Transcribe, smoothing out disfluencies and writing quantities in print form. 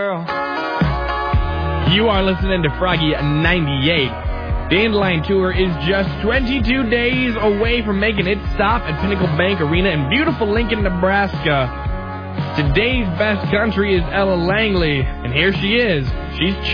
You are listening to Froggy 98. Dandelion Tour is just 22 days away from making its stop at Pinnacle Bank Arena in beautiful Lincoln, Nebraska. Today's best country is Ella Langley, and here she is. She's